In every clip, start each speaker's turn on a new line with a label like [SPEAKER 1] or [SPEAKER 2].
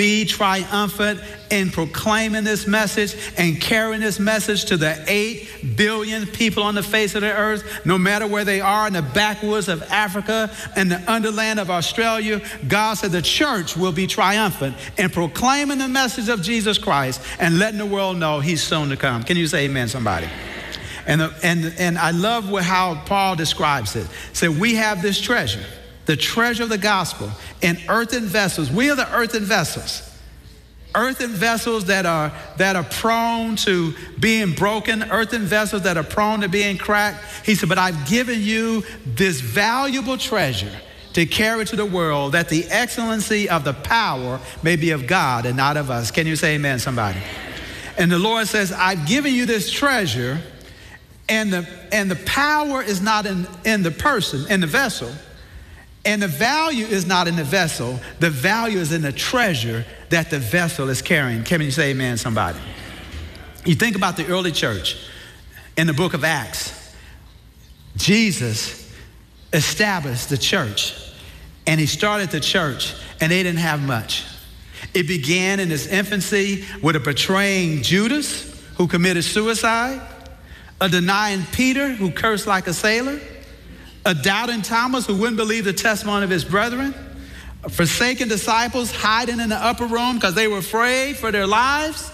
[SPEAKER 1] be triumphant in proclaiming this message and carrying this message to the 8 billion people on the face of the earth, no matter where they are, in the backwoods of Africa and the underland of Australia. God said the church will be triumphant in proclaiming the message of Jesus Christ and letting the world know he's soon to come. Can you say amen, somebody? And I love how Paul describes it. So we have this treasure, the treasure of the gospel, in earthen vessels. We are the earthen vessels. Earthen vessels that are prone to being broken, earthen vessels that are prone to being cracked. He said, but I've given you this valuable treasure to carry to the world, that the excellency of the power may be of God and not of us. Can you say amen, somebody? And the Lord says, I've given you this treasure, and the power is not in the person, in the vessel. And the value is not in the vessel. The value is in the treasure that the vessel is carrying. Can you say amen, somebody? You think about the early church in the book of Acts. Jesus established the church, and he started the church, and they didn't have much. It began in its infancy with a betraying Judas who committed suicide, a denying Peter who cursed like a sailor, a doubting Thomas who wouldn't believe the testimony of his brethren, forsaken disciples hiding in the upper room because they were afraid for their lives,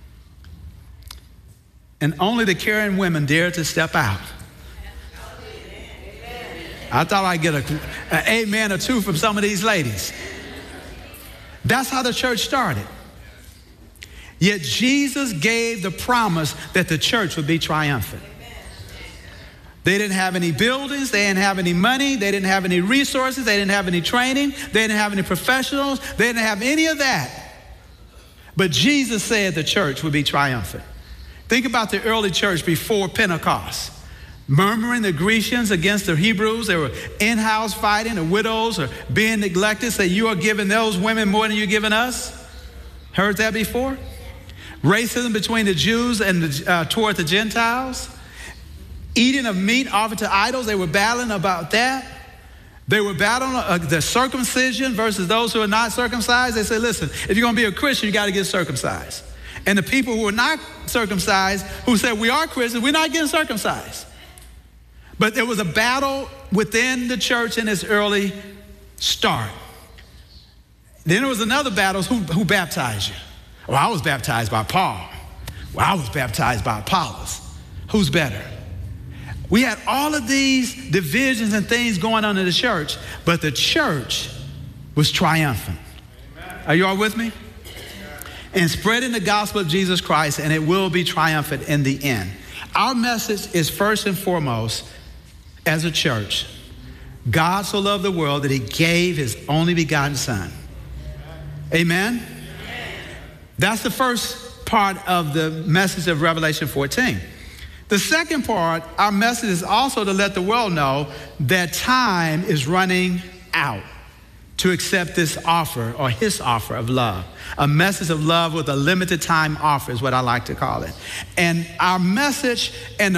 [SPEAKER 1] and only the caring women dared to step out. I thought I'd get an amen or two from some of these ladies. That's how the church started. Yet Jesus gave the promise that the church would be triumphant. They didn't have any buildings, they didn't have any money, they didn't have any resources, they didn't have any training, they didn't have any professionals, they didn't have any of that. But Jesus said the church would be triumphant. Think about the early church before Pentecost. Murmuring the Grecians against the Hebrews. They were in-house fighting. The widows are being neglected. Say, you are giving those women more than you're giving us. Heard that before? Racism between the Jews and toward the Gentiles. Eating of meat offered to idols. They were battling about that. They were battling the circumcision versus those who are not circumcised. They said, listen, if you're going to be a Christian, you got to get circumcised. And the people who are not circumcised, who said, we are Christians, we're not getting circumcised. But there was a battle within the church in its early start. Then there was another battle, who baptized you? Well, I was baptized by Paul. Well, I was baptized by Apollos. Who's better? We had all of these divisions and things going on in the church, but the church was triumphant. Amen. Are you all with me? And spreading the gospel of Jesus Christ, and it will be triumphant in the end. Our message is first and foremost, as a church, God so loved the world that he gave his only begotten son. Amen? Amen? That's the first part of the message of Revelation 14. The second part, our message is also to let the world know that time is running out to accept this offer, or his offer of love. A message of love with a limited time offer is what I like to call it. And our message and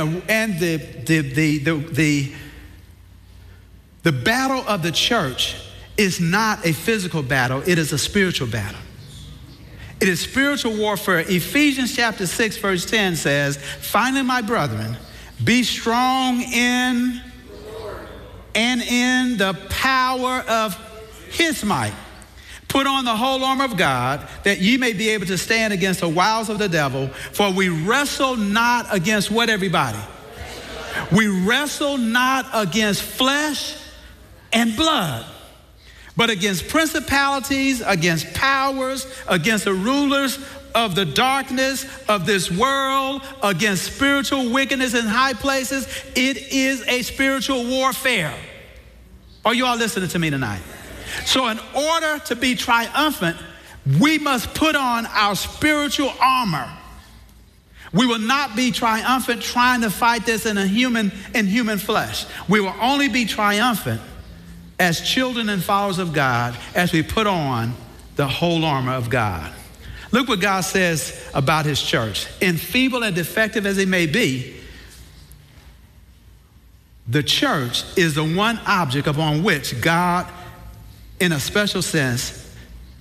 [SPEAKER 1] the battle of the church is not a physical battle, it is a spiritual battle. It is spiritual warfare. Ephesians chapter 6, verse 10 says, finally, my brethren, be strong in and in the power of his might. Put on the whole armor of God, that ye may be able to stand against the wiles of the devil. For we wrestle not against what, everybody? We wrestle not against flesh and blood, but against principalities, against powers, against the rulers of the darkness of this world, against spiritual wickedness in high places. It is a spiritual warfare. Are you all listening to me tonight? So in order to be triumphant, we must put on our spiritual armor. We will not be triumphant trying to fight this in human flesh. We will only be triumphant as children and followers of God as we put on the whole armor of God. Look what God says about his church. Enfeebled and defective as it may be, the church is the one object upon which God, in a special sense,